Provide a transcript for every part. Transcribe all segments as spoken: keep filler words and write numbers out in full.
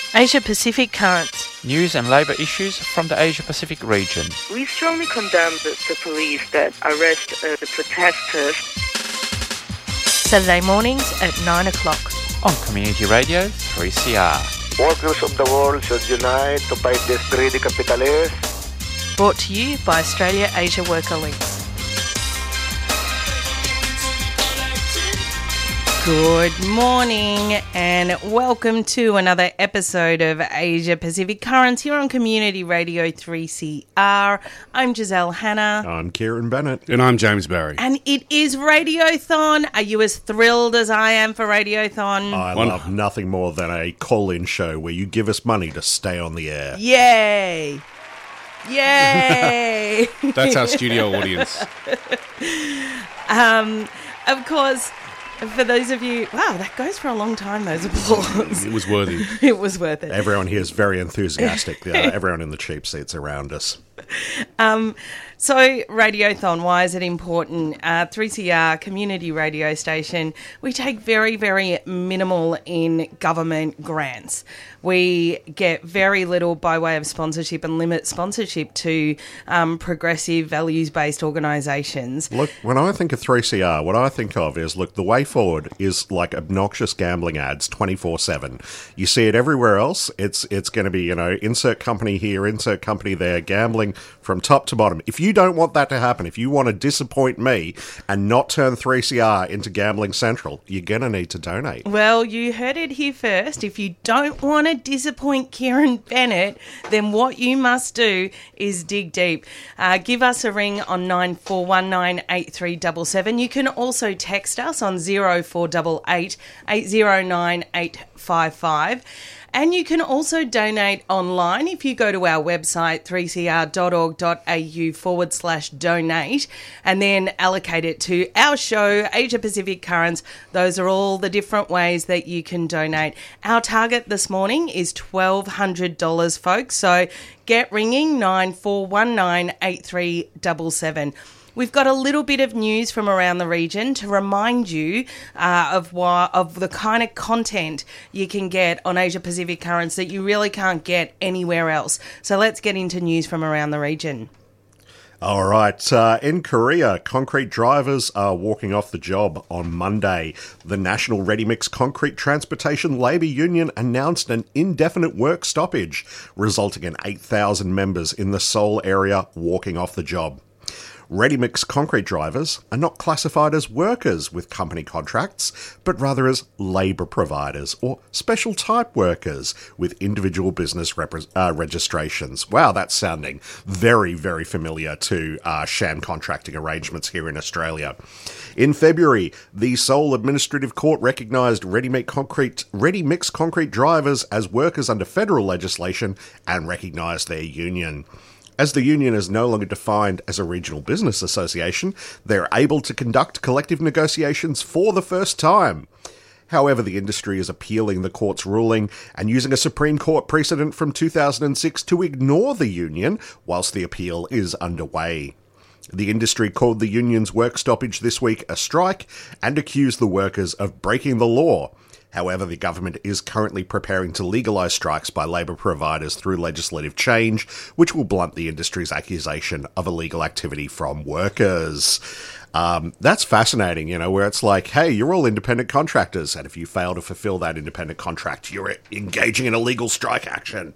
Asia Pacific Currents. News and labour issues from the Asia Pacific region. We strongly condemn the, the police that arrest uh, the protesters. Saturday mornings at nine o'clock. On Community Radio three C R. Workers of the world should unite to fight this greedy capitalists. Brought to you by Australia Asia Worker Links. Good morning and welcome to another episode of Asia Pacific Currents here on Community Radio three C R. I'm Giselle Hanna. I'm Kieran Bennett. And I'm James Barry. And it is Radiothon. Are you as thrilled as I am for Radiothon? I One- love nothing more than a call-in show where you give us money to stay on the air. Yay! Yay! That's our studio audience. um, of course... For those of you, wow, that goes for a long time, those applause. It was worthy. It was worth it. Everyone here is very enthusiastic. uh, everyone in the cheap seats around us. Um, so, Radiothon, why is it important? Uh, three C R, community radio station, we take very, very minimal in government grants. We get very little by way of sponsorship and limit sponsorship to um, progressive, values-based organisations. Look, when I think of three C R, what I think of is, look, the way forward is like obnoxious gambling ads twenty-four seven. You see it everywhere else. It's it's going to be, you know, insert company here, insert company there, gambling from top to bottom. If you don't want that to happen, if you want to disappoint me and not turn three C R into Gambling Central, you're going to need to donate. Well, you heard it here first. If you don't want to disappoint Kieran Bennett, then what you must do is dig deep. Uh, give us a ring on nine four one nine eight three seven seven. You can also text us on zero four eight eight eight zero nine eight five five. And you can also donate online if you go to our website, three c r dot org dot a u forward slash donate, and then allocate it to our show, Asia Pacific Currents. Those are all the different ways that you can donate. Our target this morning is twelve hundred dollars, folks. So get ringing nine four one nine eight three seven seven. We've got a little bit of news from around the region to remind you uh, of why, of the kind of content you can get on Asia Pacific Currents that you really can't get anywhere else. So let's get into news from around the region. All right. Uh, in Korea, concrete drivers are walking off the job on Monday. The National Ready Mix Concrete Transportation Labour Union announced an indefinite work stoppage, resulting in eight thousand members in the Seoul area walking off the job. Ready-mix concrete drivers are not classified as workers with company contracts, but rather as labour providers or special type workers with individual business repre- uh, registrations. Wow, that's sounding very, very familiar to uh, sham contracting arrangements here in Australia. In February, the Seoul Administrative Court recognised ready-mix concrete, ready-mix concrete drivers as workers under federal legislation and recognised their union. As the union is no longer defined as a regional business association, they're able to conduct collective negotiations for the first time. However, the industry is appealing the court's ruling and using a Supreme Court precedent from two thousand six to ignore the union whilst the appeal is underway. The industry called the union's work stoppage this week a strike and accused the workers of breaking the law. However, the government is currently preparing to legalise strikes by labour providers through legislative change, which will blunt the industry's accusation of illegal activity from workers. Um, that's fascinating, you know, where it's like, hey, you're all independent contractors, and if you fail to fulfil that independent contract, you're engaging in illegal strike action.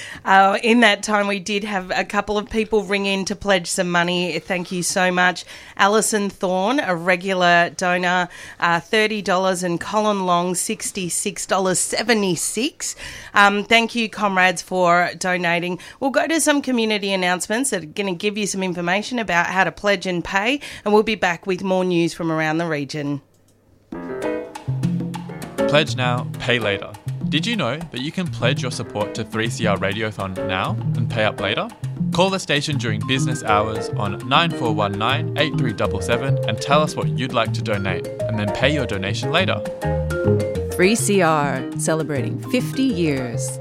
Uh, in that time, we did have a couple of people ring in to pledge some money. Thank you so much. Alison Thorne, a regular donor, uh, thirty dollars, and Colin Long, sixty-six dollars seventy-six. Um, thank you, comrades, for donating. We'll go to some community announcements that are going to give you some information about how to pledge and pay, and we'll be back with more news from around the region. Pledge now, pay later. Did you know that you can pledge your support to three C R Radiothon now and pay up later? Call the station during business hours on nine four one nine eight three seven seven and tell us what you'd like to donate, and then pay your donation later. three C R, celebrating fifty years.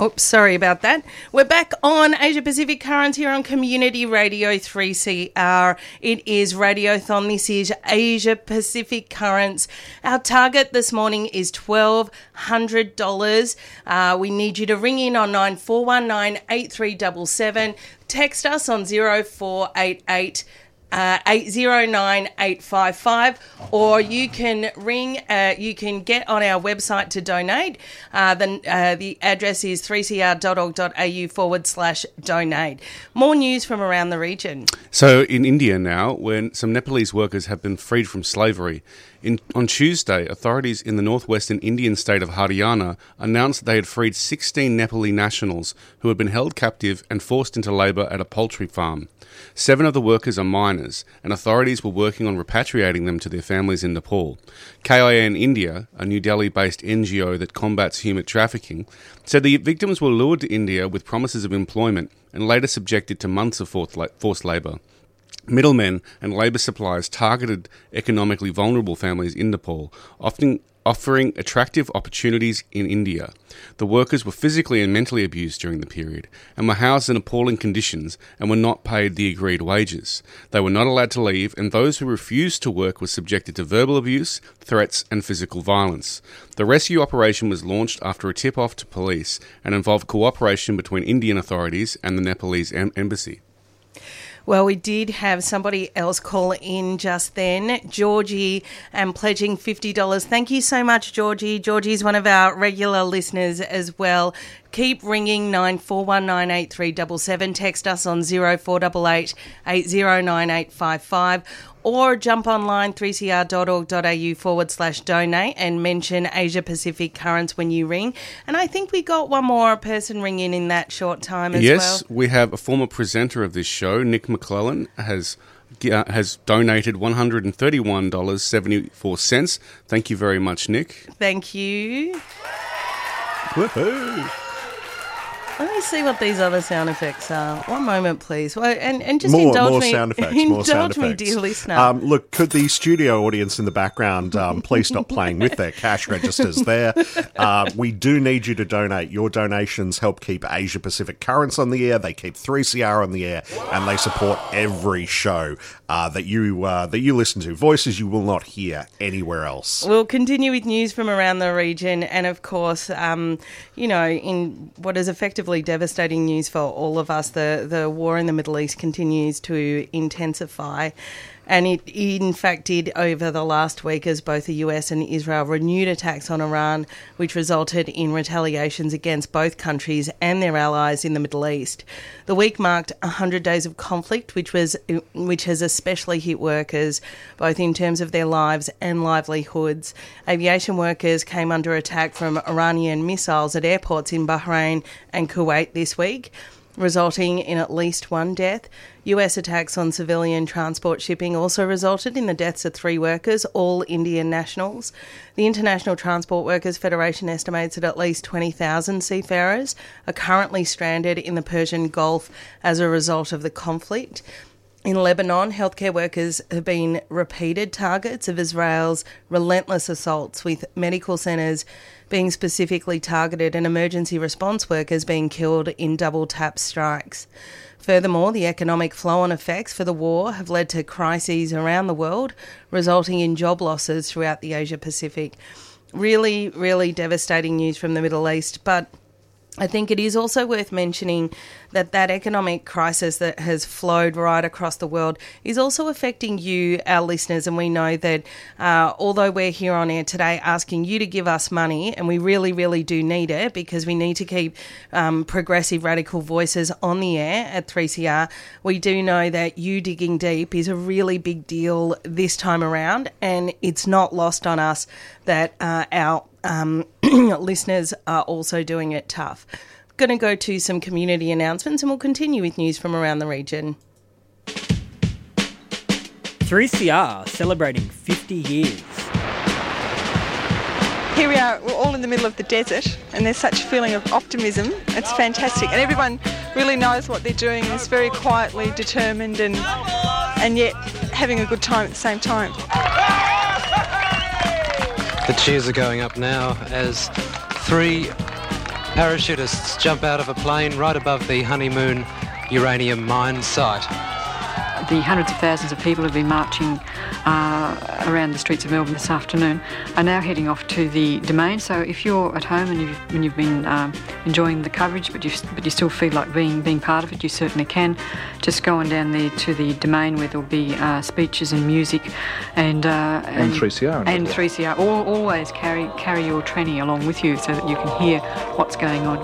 Oops, sorry about that. We're back on Asia Pacific Currents here on Community Radio three C R. It is Radiothon. This is Asia Pacific Currents. Our target this morning is twelve hundred dollars. Uh, we need you to ring in on nine four one nine, eight three seven seven. Text us on zero four eight eight. Uh, eight zero nine eight five five, or you can ring, uh, you can get on our website to donate. Uh, the, uh, the address is three c r dot org dot a u forward slash donate. More news from around the region. So in India now, when some Nepalese workers have been freed from slavery, in, on Tuesday, authorities in the northwestern Indian state of Haryana announced they had freed sixteen Nepali nationals who had been held captive and forced into labour at a poultry farm. Seven of the workers are minors, and authorities were working on repatriating them to their families in Nepal. K I N India, a New Delhi-based N G O that combats human trafficking, said the victims were lured to India with promises of employment and later subjected to months of forced labour. Middlemen and labour suppliers targeted economically vulnerable families in Nepal, often offering attractive opportunities in India. The workers were physically and mentally abused during the period and were housed in appalling conditions and were not paid the agreed wages. They were not allowed to leave, and those who refused to work were subjected to verbal abuse, threats and physical violence. The rescue operation was launched after a tip-off to police and involved cooperation between Indian authorities and the Nepalese em- embassy. Well, we did have somebody else call in just then, Georgie, and pledging fifty dollars. Thank you so much, Georgie. Georgie's one of our regular listeners as well. Keep ringing nine four one nine eight three seven seven. Text us on zero four eight eight, eight zero nine eight five five. Or jump online, three c r dot org dot a u forward slash donate, and mention Asia Pacific Currents when you ring. And I think we got one more person ring in in that short time as yes, well. Yes, we have a former presenter of this show, Nick McClellan, has uh, has donated one hundred thirty-one dollars and seventy-four cents. Thank you very much, Nick. Thank you. Woohoo! Let me see what these other sound effects are. One moment, please. Well, and, and just more, indulge more me. sound effects. Indulge more sound me, effects. dear listener. Um, look, could the studio audience in the background um, please stop playing with their cash registers there? Uh, we do need you to donate. Your donations help keep Asia Pacific Currents on the air. They keep three C R on the air, and they support every show uh, that you uh, that you listen to. Voices you will not hear anywhere else. We'll continue with news from around the region, and of course, um, you know, in what is effectively devastating news for all of us, the, the war in the Middle East continues to intensify. And it in fact did over the last week as both the U S and Israel renewed attacks on Iran, which resulted in retaliations against both countries and their allies in the Middle East. The week marked one hundred days of conflict, which was which has especially hit workers, both in terms of their lives and livelihoods. Aviation workers came under attack from Iranian missiles at airports in Bahrain and Kuwait this week, resulting in at least one death. U S attacks on civilian transport shipping also resulted in the deaths of three workers, all Indian nationals. The International Transport Workers Federation estimates that at least twenty thousand seafarers are currently stranded in the Persian Gulf as a result of the conflict. In Lebanon, healthcare workers have been repeated targets of Israel's relentless assaults, with medical centres being specifically targeted and emergency response workers being killed in double-tap strikes. Furthermore, the economic flow-on effects for the war have led to crises around the world, resulting in job losses throughout the Asia-Pacific. Really, really devastating news from the Middle East, but I think it is also worth mentioning that that economic crisis that has flowed right across the world is also affecting you, our listeners, and we know that uh, although we're here on air today asking you to give us money, and we really, really do need it because we need to keep um, progressive radical voices on the air at three C R, we do know that you digging deep is a really big deal this time around, and it's not lost on us that uh, our um, listeners are also doing it tough. Going to go to some community announcements and we'll continue with news from around the region. three C R celebrating fifty years. Here we are, we're all in the middle of the desert and there's such a feeling of optimism. It's fantastic and everyone really knows what they're doing and is very quietly determined and and yet having a good time at the same time. The cheers are going up now as three parachutists jump out of a plane right above the Honeymoon uranium mine site. The hundreds of thousands of people who've been marching uh, around the streets of Melbourne this afternoon are now heading off to the Domain. So if you're at home and you've, and you've been um, enjoying the coverage, but you but you still feel like being being part of it, you certainly can. Just go on down there to the Domain, where there'll be uh, speeches and music, and uh, and, and three C R and three C R. All, always carry carry your tranny along with you so that you can hear what's going on.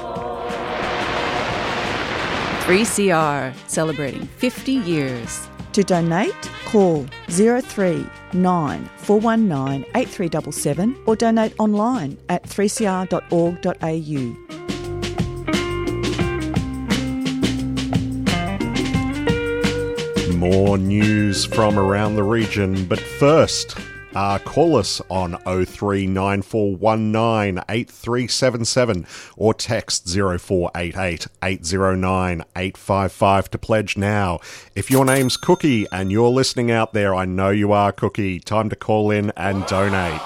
three C R, celebrating fifty years. To donate, call zero three nine four one nine eight three seven seven or donate online at three c r dot org dot a u. More news from around the region, but first, uh, call us on oh three nine four one nine eight three seven seven or text zero four eight eight eight zero nine eight five five to pledge now. If your name's Cookie and you're listening out there, I know you are, Cookie. Time to call in and donate.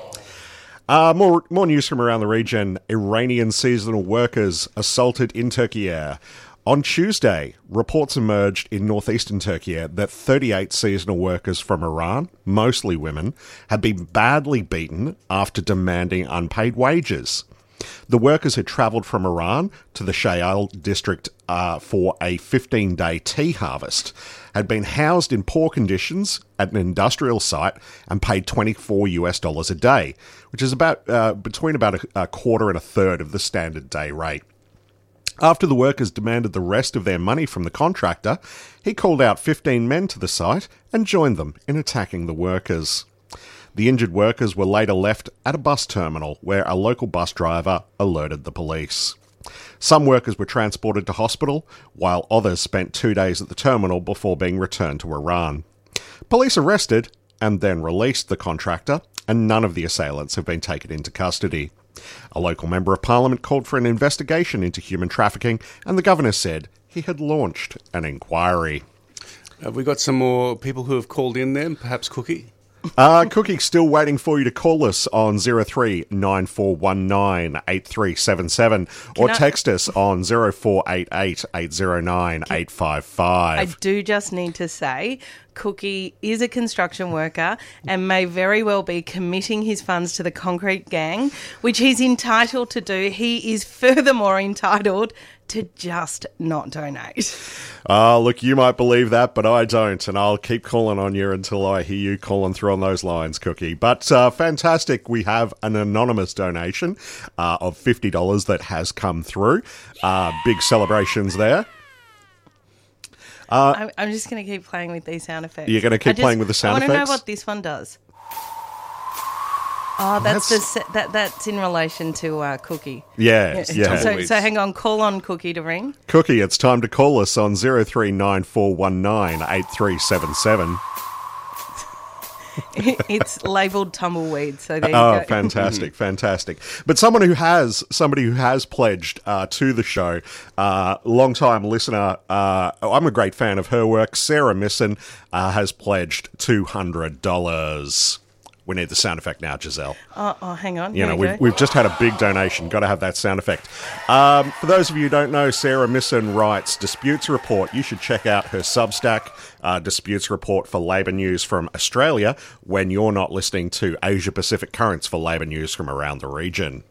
Uh, more more news from around the region. Iranian seasonal workers assaulted in Turkey. On Tuesday, reports emerged in northeastern Turkey that thirty-eight seasonal workers from Iran, mostly women, had been badly beaten after demanding unpaid wages. The workers had travelled from Iran to the Shayal district uh, for a fifteen-day tea harvest, had been housed in poor conditions at an industrial site and paid twenty-four US dollars a day, which is about uh, between about a, a quarter and a third of the standard day rate. After the workers demanded the rest of their money from the contractor, he called out fifteen men to the site and joined them in attacking the workers. The injured workers were later left at a bus terminal where a local bus driver alerted the police. Some workers were transported to hospital, while others spent two days at the terminal before being returned to Iran. Police arrested and then released the contractor, and none of the assailants have been taken into custody. A local member of parliament called for an investigation into human trafficking, and the governor said he had launched an inquiry. Have we got some more people who have called in then? Perhaps Cookie? Uh, Cookie's still waiting for you to call us on zero three nine four one nine eight three seven seven or Can I- text us on zero four eight eight eight zero nine eight five I five. do just need to say, Cookie is a construction worker and may very well be committing his funds to the concrete gang, which he's entitled to do. He is furthermore entitled to just not donate. Uh, look, you might believe that, but I don't, and I'll keep calling on you until I hear you calling through on those lines, Cookie. But uh, fantastic, we have an anonymous donation uh, of fifty dollars that has come through. Uh, big celebrations there. Uh, I'm, I'm just going to keep playing with these sound effects. You're going to keep I just- playing with the sound I want to know effects? what this one does. Oh, that's, That's- the se- that that's in relation to uh, Cookie. Yeah, yeah. So, so hang on, call on Cookie to ring. Cookie, it's time to call us on zero three nine four one nine eight three seven seven. It's labelled tumbleweed, so there you Oh, go. fantastic, fantastic. But someone who has, somebody who has pledged uh, to the show, uh, long-time listener, uh, I'm a great fan of her work, Sarah Misson, uh, has pledged two hundred dollars. We need the sound effect now, Giselle. Oh, oh, hang on. You Here know, we we've, go. we've just had a big donation. Got to have that sound effect. Um, for those of you who don't know, Sarah Misson writes Disputes Report. You should check out her Substack, uh, Disputes Report for Labour News from Australia, when you're not listening to Asia Pacific Currents for Labour News from around the region.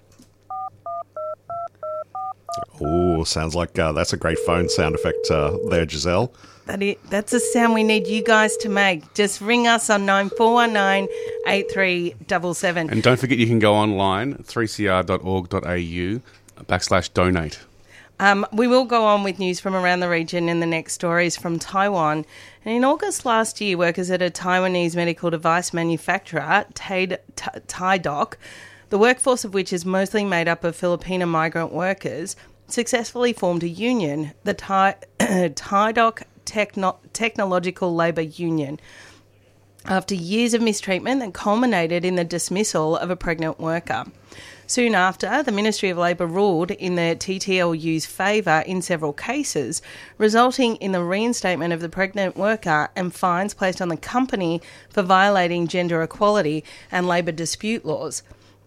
Oh, sounds like uh, that's a great phone sound effect uh, there, Giselle. That it, that's a sound we need you guys to make. Just ring us on nine four one nine eight three seven seven. And don't forget you can go online, three c r dot org dot a u backslash donate. Um, we will go on with news from around the region in the next stories from Taiwan. And in August last year, workers at a Taiwanese medical device manufacturer, Taidoc, the workforce of which is mostly made up of Filipino migrant workers, successfully formed a union, the Tai- Taidoc Techno- Technological Labour Union, after years of mistreatment that culminated in the dismissal of a pregnant worker. Soon after, the Ministry of Labour ruled in the T T L U's favour in several cases, resulting in the reinstatement of the pregnant worker and fines placed on the company for violating gender equality and labour dispute laws.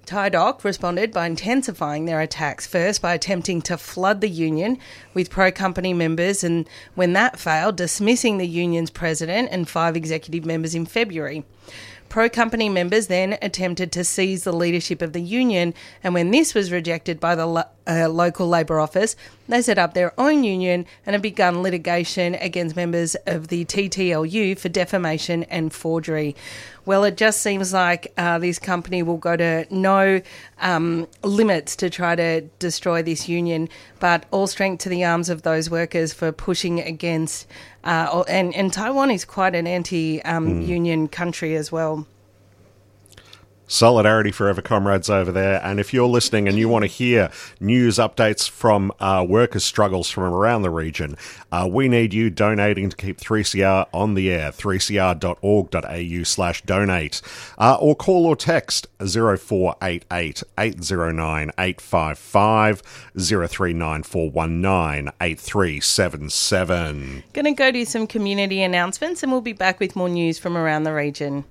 TIDOC responded by intensifying their attacks, first by attempting to flood the union with pro-company members, and when that failed, dismissing the union's president and five executive members in February. Pro-company members then attempted to seize the leadership of the union, and when this was rejected by the lo- uh, local Labor office, they set up their own union and have begun litigation against members of the T T L U for defamation and forgery. Well, it just seems like uh, this company will go to no um, limits to try to destroy this union, but all strength to the arms of those workers for pushing against, uh, and, and Taiwan is quite an anti-union um, mm. country as well. Solidarity forever, comrades over there. And if you're listening and you want to hear news updates from uh, workers' struggles from around the region, uh, we need you donating to keep three C R on the air, three c r dot org dot a u slash donate. Uh, or call or text zero four eight eight, eight zero nine, eight five five, zero three nine four one nine, eight three seven seven. Going to go do some community announcements and we'll be back with more news from around the region.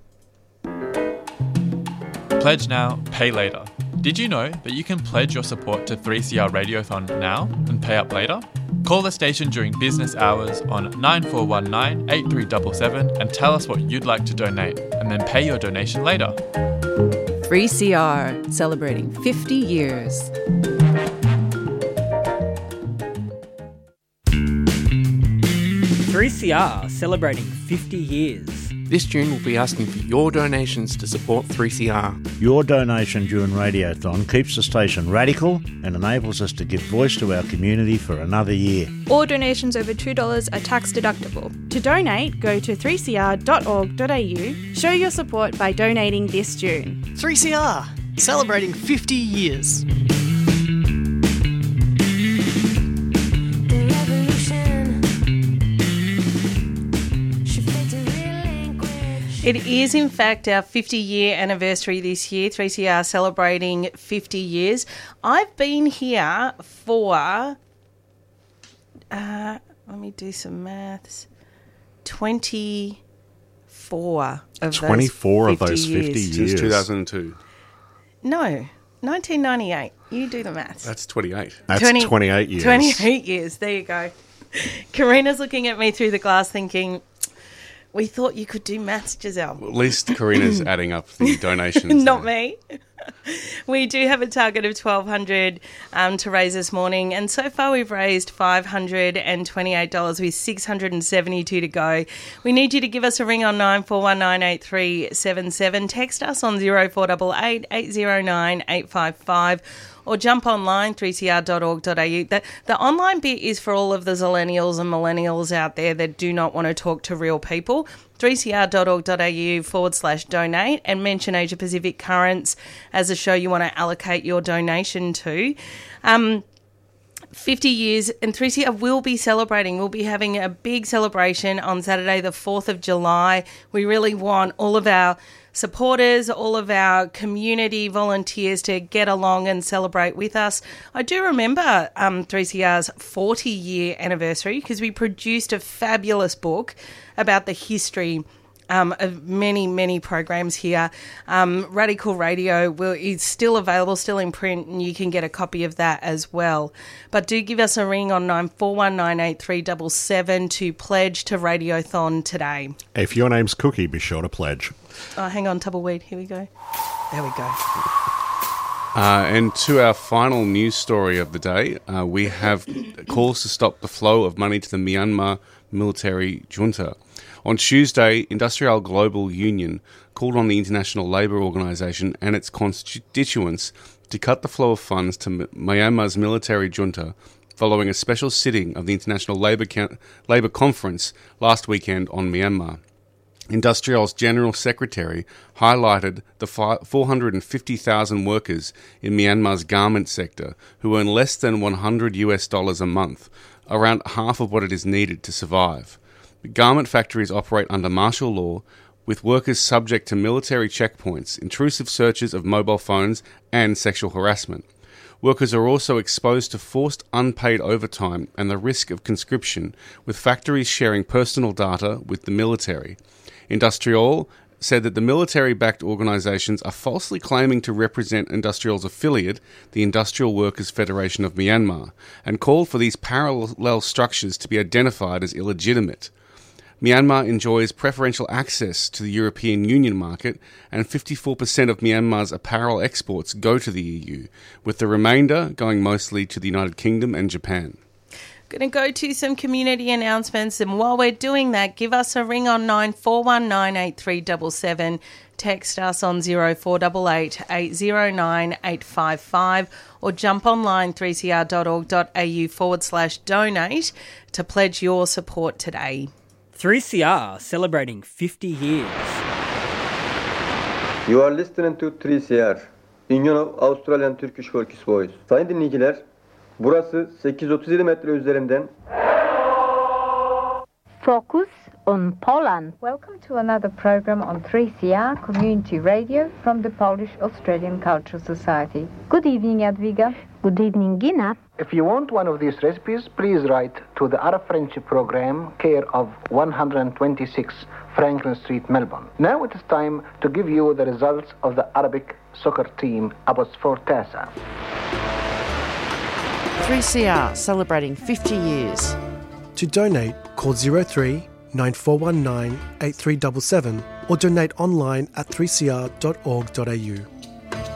Pledge now, pay later. Did you know that you can pledge your support to three C R Radiothon now and pay up later? Call the station during business hours on nine four one nine, eight three seven seven and tell us what you'd like to donate, and then pay your donation later. three C R, celebrating fifty years. three C R, celebrating fifty years. This June, we'll be asking for your donations to support three C R. Your donation during Radiothon keeps the station radical and enables us to give voice to our community for another year. All donations over two dollars are tax deductible. To donate, go to three c r dot org dot a u. Show your support by donating this June. three C R, celebrating fifty years. It is, in fact, our fifty-year anniversary this year. three C R celebrating fifty years. I've been here for, uh, let me do some maths, twenty-four of twenty-four those of those fifty years. Since two thousand two. No, nineteen ninety-eight. You do the maths. That's twenty-eight. That's twenty, twenty-eight years. twenty-eight years. There you go. Karina's looking at me through the glass thinking, we thought you could do maths, Giselle. Well, at least Karina's adding up the donations. Not me. We do have a target of twelve hundred dollars um, to raise this morning, and so far we've raised five hundred twenty-eight dollars with six hundred seventy-two to go. We need you to give us a ring on nine four one nine, eight three seven seven. Text us on zero four eight eight, eight zero nine, eight five five. Or jump online, three c r dot org dot a u. The, the online bit is for all of the zillennials and millennials out there that do not want to talk to real people. three c r dot org dot a u forward slash donate and mention Asia Pacific Currents as a show you want to allocate your donation to. Um, fifty years, and three C R will be celebrating. We'll be having a big celebration on Saturday, the fourth of July. We really want all of our supporters, all of our community volunteers to get along and celebrate with us. I do remember um, three C R's forty-year anniversary because we produced a fabulous book about the history Um, of many, many programs here. Um, Radical Radio will, is still available, still in print, and you can get a copy of that as well. But do give us a ring on nine four one nine, eight three seven seven to pledge to Radiothon today. If your name's Cookie, be sure to pledge. Oh, hang on, tumbleweed. Here we go. There we go. Uh, and to our final news story of the day, uh, we have calls to stop the flow of money to the Myanmar military junta. On Tuesday, Industrial Global Union called on the International Labour Organization and its constituents to cut the flow of funds to Myanmar's military junta following a special sitting of the International Labour, Con- Labour Conference last weekend on Myanmar. Industrial's General Secretary highlighted the four hundred fifty thousand workers in Myanmar's garment sector who earn less than one hundred US dollars a month, around half of what it is needed to survive. Garment factories operate under martial law, with workers subject to military checkpoints, intrusive searches of mobile phones, and sexual harassment. Workers are also exposed to forced unpaid overtime and the risk of conscription, with factories sharing personal data with the military. Industrial said that the military-backed organisations are falsely claiming to represent Industrial's affiliate, the Industrial Workers' Federation of Myanmar, and called for these parallel structures to be identified as illegitimate. Myanmar enjoys preferential access to the European Union market, and fifty-four percent of Myanmar's apparel exports go to the E U, with the remainder going mostly to the United Kingdom and Japan. Going to go to some community announcements, and while we're doing that, give us a ring on nine four one nine eight three seven seven, text us on zero four eight eight eight zero nine eight five five, or jump online three c r dot org dot a u forward slash donate to pledge your support today. three C R celebrating fifty years. You are listening to three C R, Union of Australian Turkish Workers Voice. Sayın dinleyiciler, burası sekiz yüz otuz yedi metre üzerinden. Focus on Poland. Welcome to another program on three C R Community Radio from the Polish-Australian Cultural Society. Good evening, Jadwiga. Good evening, Gina. If you want one of these recipes, please write to the Arab Friendship Program, care of one twenty-six Franklin Street, Melbourne. Now it is time to give you the results of the Arabic soccer team, Abbas Fortasa. three C R celebrating fifty years. To donate, call zero three nine four one nine eight three seven seven or donate online at three c r dot org dot a u.